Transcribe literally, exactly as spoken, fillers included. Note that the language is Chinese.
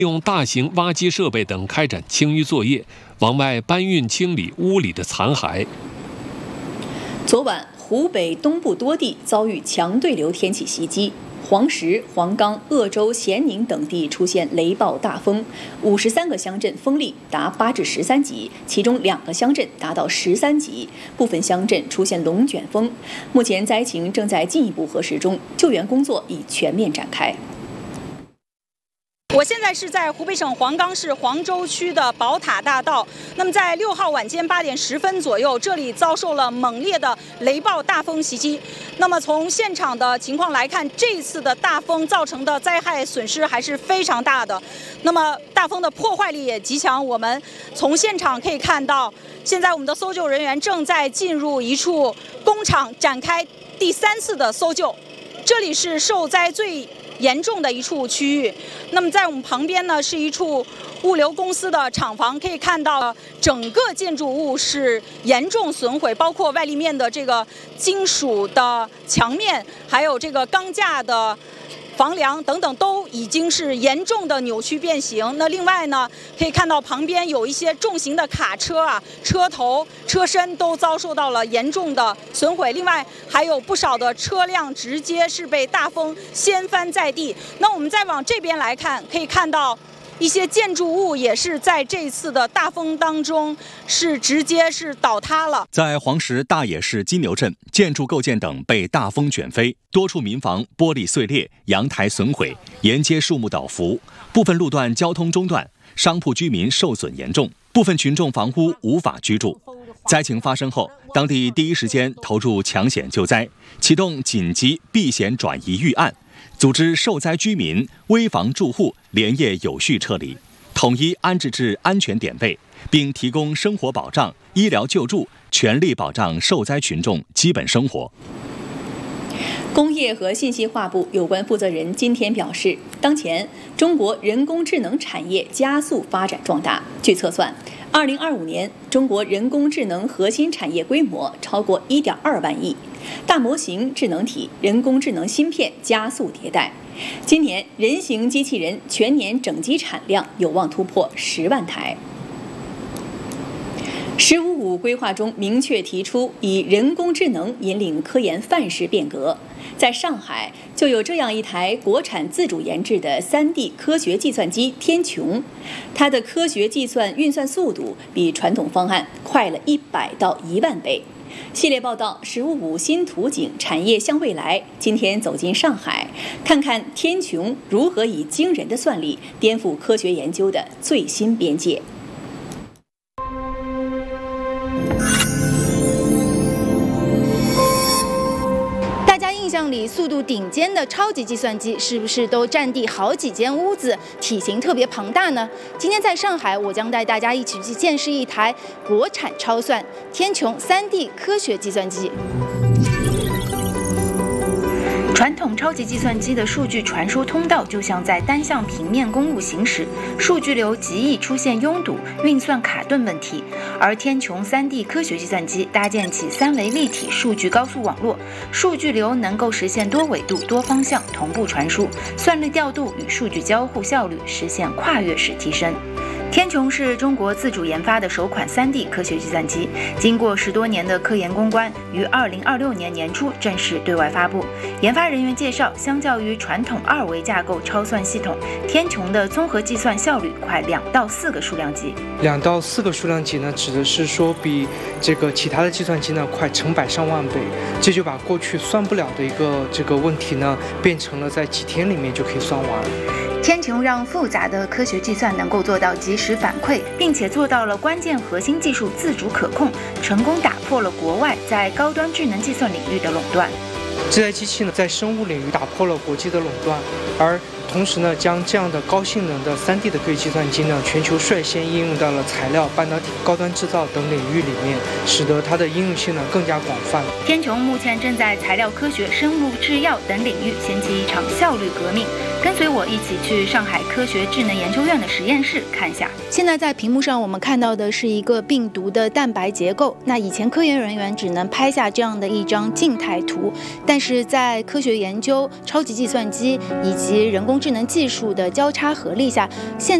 用大型挖机设备等开展清淤作业，往外搬运清理屋里的残骸。 昨晚，湖北东部多地遭遇强对流天气袭击。黄石、黄冈、鄂州、咸宁等地出现雷暴大风，五十三个乡镇风力达八至十三级，其中两个乡镇达到十三级，部分乡镇出现龙卷风。目前灾情正在进一步核实中，救援工作已全面展开。 我现在是在湖北省黄冈市黄州区的宝塔大道。那么在六号晚间八点十分左右，这里遭受了猛烈的雷暴大风袭击。那么从现场的情况来看，这一次的大风造成的灾害损失还是非常大的。那么大风的破坏力也极强。我们从现场可以看到，现在我们的搜救人员正在进入一处工厂展开第三次的搜救。这里是受灾最严重的一处区域。那么在我们旁边呢，是一处物流公司的厂房，可以看到整个建筑物是严重损毁，包括外立面的这个金属的墙面，还有这个钢架的房梁等等，都已经是严重的扭曲变形。那另外呢，可以看到旁边有一些重型的卡车啊，车头、车身都遭受到了严重的损毁。另外还有不少的车辆直接是被大风掀翻在地。那我们再往这边来看，可以看到一些建筑物也是在这次的大风当中是直接是倒塌了。 在黄石大冶市金牛镇，建筑构件等被大风卷飞，多处民房玻璃碎裂，阳台损毁，沿街树木倒伏，部分路段交通中断，商铺居民受损严重，部分群众房屋无法居住。灾情发生后，当地第一时间投入抢险救灾，启动紧急避险转移预案，组织受灾居民、危房住户连夜有序撤离，统一安置至安全点位，并提供生活保障、医疗救助，全力保障受灾群众基本生活。 工业和信息化部有关负责人今天表示，当前中国人工智能产业加速发展壮大。据测算，二零二五年中国人工智能核心产业规模超过一点二万亿，大模型、智能体、人工智能芯片加速迭代。今年人形机器人全年整机产量有望突破十万台。十五五规划中明确提出，以人工智能引领科研范式变革。在上海就有这样一台国产自主研制的 三 D 科学计算机天穹，它的科学计算运算速度比传统方案快了一百到一万倍。系列报道《十五五新图景产业向未来》今天走进上海，看看天穹如何以惊人的算力颠覆科学研究的最新边界。 印象里速度顶尖的超级计算机是不是都占地好几间屋子，体型特别庞大呢？今天在上海，我将带大家一起去见识一台国产超算天穹 三 D 科学计算机。传统超级计算机的数据传输通道就像在单向平面公路行驶，数据流极易出现拥堵、运算卡顿问题。而天穹 三 D 科学计算机搭建起三维立体数据高速网络，数据流能够实现多纬度、多方向同步传输，算力调度与数据交互效率实现跨越式提升。天穹是中国自主研发的首款 三 D 科学计算机，经过十多年的科研攻关，于二零二六年年初正式对外发布。研发人员介绍，相较于传统二维架构超算系统，天穹的综合计算效率快两到四个数量级。 两到四个数量级呢，指的是说比这个其他的计算机呢快成百上万倍，这就把过去算不了的一个这个问题呢，变成了在几天里面就可以算完。 天穹让复杂的科学计算能够做到及时反馈，并且做到了关键核心技术自主可控，成功打破了国外在高端智能计算领域的垄断。 这台机器呢，在生物领域打破了国际的垄断，而同时呢，将这样的高性能的 三 D 的科学计算机呢，全球率先应用到了材料、半导体、高端制造等领域里面，使得它的应用性呢更加广泛。 天穹目前正在材料科学、生物制药等领域掀起一场效率革命， 跟随我一起去上海科学智能研究院的实验室看一下。 现在在屏幕上我们看到的是一个病毒的蛋白结构。那以前科研人员只能拍下这样的一张静态图，但是在科学研究、超级计算机以及人工智能技术的交叉合力下，现